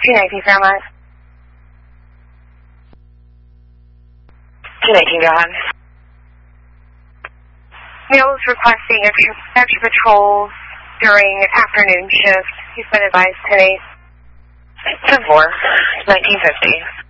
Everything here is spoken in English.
219 Fairmont. 219, go ahead. Neil is requesting extra patrols during afternoon shift. He's been advised today. 10-4, 1950.